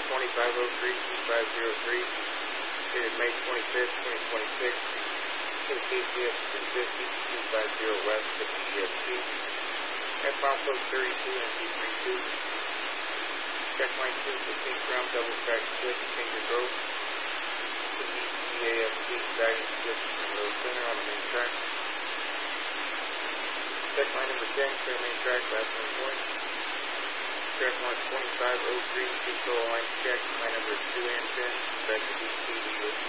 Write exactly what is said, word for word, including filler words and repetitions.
twenty-five oh three two five oh three, dated May twenty-fifth, twenty twenty-six, to the K C S three fifty two fifty West to the E S T, at file code thirty-two and G thirty-two. Check line two fifteen ground double stack switch, Finger Grove, to the E A S T guiding switch in the road center on the main track. Check line number ten, clear main track, last one point. Track mark twenty-five oh three, control line check, line number two and ten, back to D C.